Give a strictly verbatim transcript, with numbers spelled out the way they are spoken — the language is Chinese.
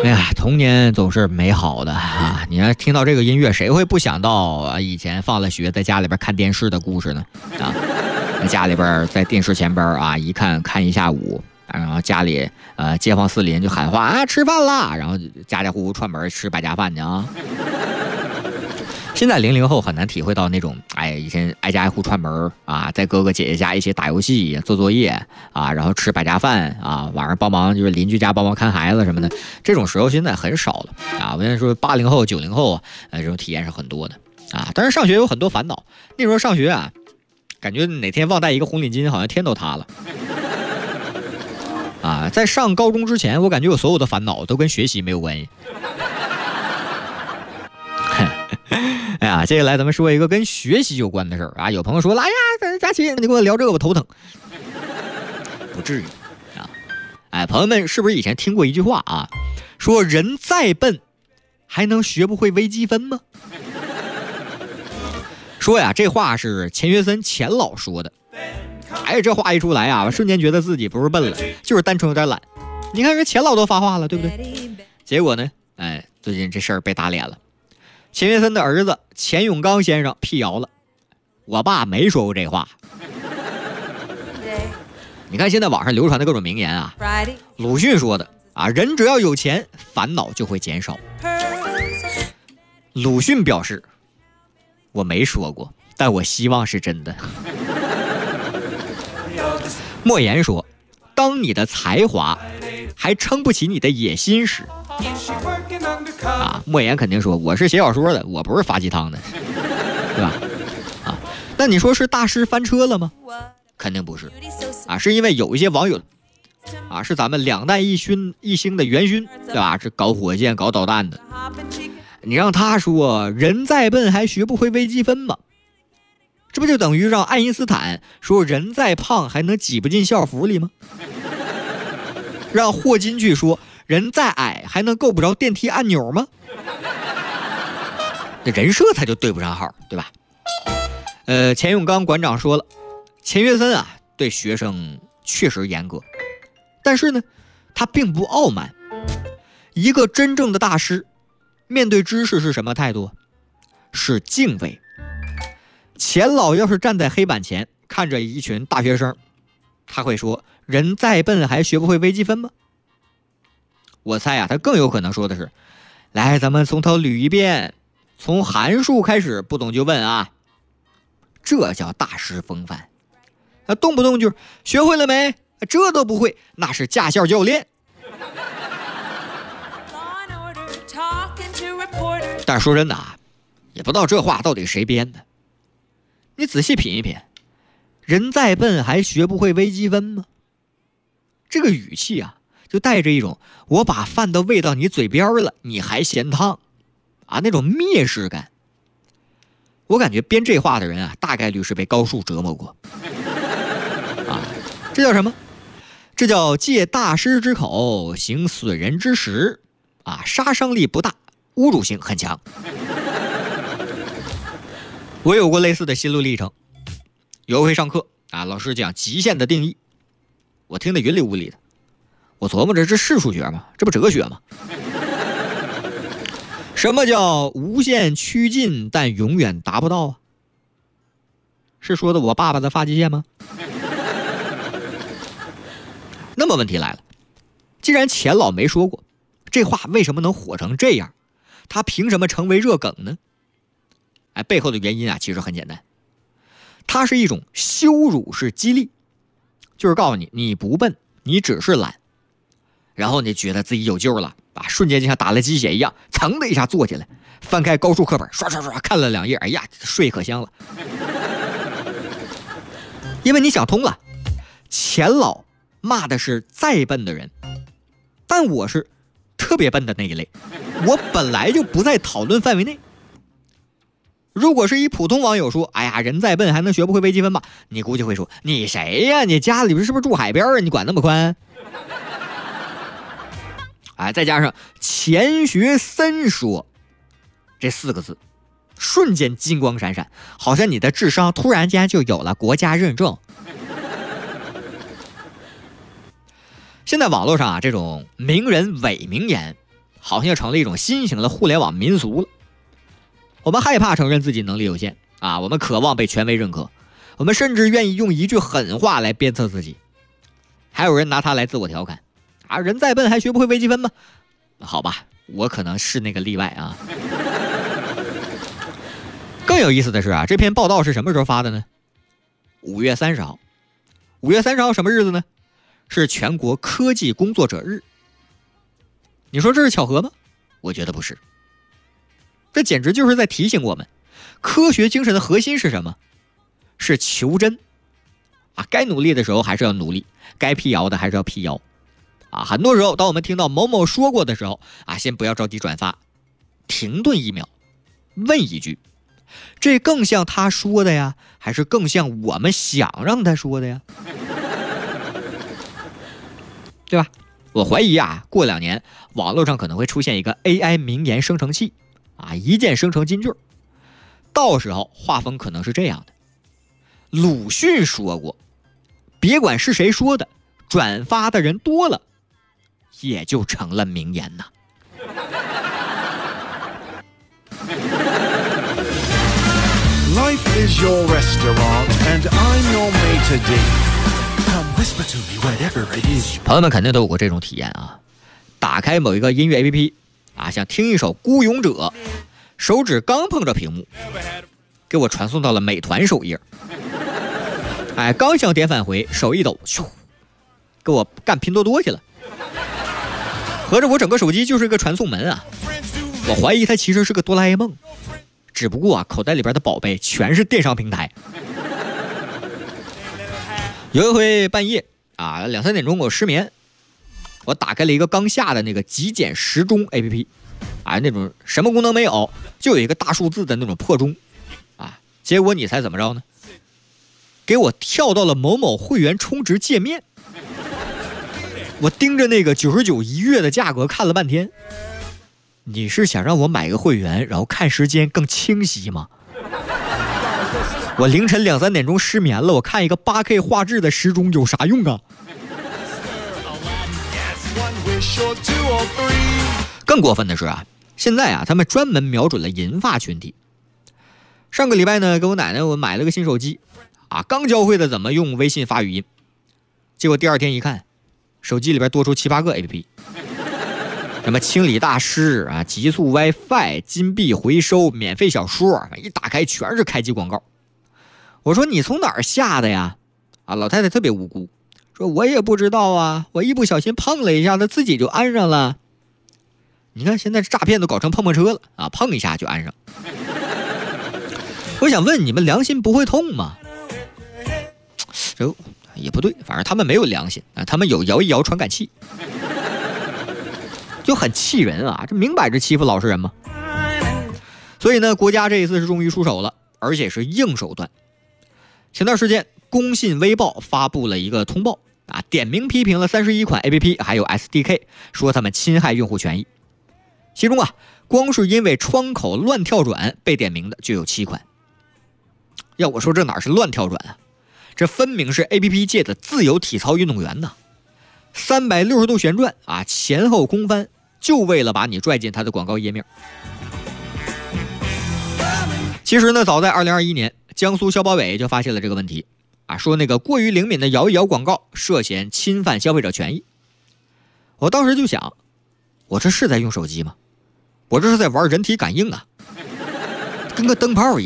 哎呀，童年总是美好的啊！你要听到这个音乐，谁会不想到啊？以前放了学在家里边看电视的故事呢？啊，在家里边在电视前边啊，一看看一下午，然后家里呃街坊四邻就喊话啊，吃饭啦，然后家家户户串门吃百家饭去啊。现在零零后很难体会到那种，哎，以前挨家挨户串门啊，在哥哥姐姐家一起打游戏、做作业啊，然后吃百家饭啊，晚上帮忙就是邻居家帮忙看孩子什么的，这种时候现在很少了啊。我跟你说，八零后、九零后啊，呃，这种体验是很多的啊。但是上学有很多烦恼，那时候上学啊，感觉哪天忘带一个红领巾，好像天都塌了。啊，在上高中之前，我感觉我所有的烦恼都跟学习没有关系。哎呀，接下来咱们说一个跟学习有关的事儿啊。有朋友说了，哎呀，佳琪，你跟我聊这个我头疼。不至于啊。哎，朋友们是不是以前听过一句话啊？说人再笨，还能学不会微积分吗？说呀，这话是钱学森钱老说的。哎，这话一出来啊，我瞬间觉得自己不是笨了，就是单纯有点懒。你看这钱老都发话了，对不对？结果呢，哎，最近这事儿被打脸了。钱学森的儿子钱永刚先生辟谣了，我爸没说过这话。你看现在网上流传的各种名言啊，鲁迅说的啊，人只要有钱，烦恼就会减少。鲁迅表示，我没说过，但我希望是真的。莫言说，当你的才华还撑不起你的野心时，啊，莫言肯定说我是写小说的，我不是发鸡汤的，对吧？啊，那你说是大师翻车了吗？肯定不是，啊，是因为有一些网友，啊，是咱们两弹一星一星的元勋，对吧？是搞火箭、搞导弹的，你让他说人再笨还学不会微积分吗？这不就等于让爱因斯坦说人再胖还能挤不进校服里吗？让霍金去说人再矮还能够不着电梯按钮吗？这人设他就对不上号，对吧？呃，钱永刚馆长说了，钱学森啊对学生确实严格，但是呢，他并不傲慢。一个真正的大师，面对知识是什么态度？是敬畏。钱老要是站在黑板前，看着一群大学生，他会说：“人再笨还学不会微积分吗？”我猜啊，他更有可能说的是：“来，咱们从头捋一遍，从函数开始，不懂就问啊。”这叫大师风范。他动不动就是学会了没？这都不会，那是驾校教练。但是说真的啊，也不知道这话到底谁编的。你仔细品一品，人再笨还学不会微积分吗？这个语气啊，就带着一种我把饭都喂到你嘴边了，你还嫌烫啊那种蔑视感。我感觉编这话的人啊，大概率是被高数折磨过啊。这叫什么？这叫借大师之口行损人之实啊，杀伤力不大，侮辱性很强。我有过类似的心路历程。有一回上课啊，老师讲极限的定义，我听得云里雾里的。我琢磨着这是数学吗？这不哲学吗？什么叫无限趋近但永远达不到啊？是说的我爸爸的发际线吗？那么问题来了，既然钱老没说过，这话为什么能火成这样？他凭什么成为热梗呢？哎，背后的原因啊，其实很简单，它是一种羞辱式激励，就是告诉你你不笨，你只是懒，然后你觉得自己有救了啊，瞬间就像打了鸡血一样，噌的一下坐起来，翻开高数课本，刷刷刷看了两页，哎呀，睡可香了。因为你想通了，钱老骂的是再笨的人，但我是特别笨的那一类，我本来就不在讨论范围内。如果是一普通网友说，哎呀，人再笨还能学不会微积分吧？你估计会说，你谁呀？你家里边是不是住海边啊？你管那么宽？哎，再加上钱学森说这四个字，瞬间金光闪闪，好像你的智商突然间就有了国家认证。现在网络上啊，这种名人伪名言好像成了一种新型的互联网民俗了。我们害怕承认自己能力有限啊，我们渴望被权威认可，我们甚至愿意用一句狠话来鞭策自己。还有人拿它来自我调侃啊，人再笨还学不会微积分吗？好吧，我可能是那个例外啊。更有意思的是啊，这篇报道是什么时候发的呢？五月三十号。五月三十号什么日子呢？是全国科技工作者日。你说这是巧合吗？我觉得不是。这简直就是在提醒我们，科学精神的核心是什么？是求真啊！该努力的时候还是要努力，该辟谣的还是要辟谣啊！很多时候，当我们听到某某说过的时候啊，先不要着急转发，停顿一秒，问一句：这更像他说的呀，还是更像我们想让他说的呀？对吧？我怀疑啊，过两年网络上可能会出现一个 A I 名言生成器啊，一键生成金句，到时候画风可能是这样的：鲁迅说过，别管是谁说的，转发的人多了，也就成了名言呐。 Life is your restaurant, and I'm your maitre d'. Come whisper to me whatever it is. 朋友们肯定都有过这种体验啊，打开某一个音乐 A P P 啊，想听一首《孤勇者》，手指刚碰着屏幕，给我传送到了美团首页。哎，刚想点返回，手一抖，咻，给我干拼多多去了。合着我整个手机就是一个传送门啊！我怀疑它其实是个哆啦 A 梦，只不过啊，口袋里边的宝贝全是电商平台。有一回半夜啊，两三点钟我失眠，我打开了一个刚下的那个极简时钟 A P P， 啊，那种什么功能没有，就有一个大数字的那种破钟，啊，结果你猜怎么着呢？给我跳到了某某会员充值界面。我盯着那个九十九一月的价格看了半天，你是想让我买个会员，然后看时间更清晰吗？我凌晨两三点钟失眠了，我看一个 八 K 画质的时钟有啥用啊？更过分的是啊，现在啊，他们专门瞄准了银发群体。上个礼拜呢，给我奶奶我买了个新手机，啊，刚教会的怎么用微信发语音，结果第二天一看，手机里边多出七八个 A P P， 什么清理大师啊、极速 WiFi、金币回收、免费小说，一打开全是开机广告。我说你从哪儿下的呀？啊，老太太特别无辜，说我也不知道啊，我一不小心碰了一下，她自己就安上了。你看现在诈骗都搞成碰碰车了啊，碰一下就安上。我想问你们良心不会痛吗？这也不对，反正他们没有良心啊，他们有摇一摇传感器，就很气人啊！这明摆着欺负老实人嘛。所以呢，国家这一次是终于出手了，而且是硬手段。前段时间，工信微报发布了一个通报啊，点名批评了三十一款 A P P 还有 S D K， 说他们侵害用户权益。其中啊，光是因为窗口乱跳转被点名的就有七款。要我说，这哪是乱跳转啊？这分明是 A P P 界的自由体操运动员呐！三百六十度旋转啊，前后空翻，就为了把你拽进他的广告页面。其实呢，早在二零二一年，江苏消保委就发现了这个问题啊，说那个过于灵敏的摇一摇广告涉嫌侵犯消费者权益。我当时就想，我这是在用手机吗？我这是在玩人体感应啊，跟个灯泡一样。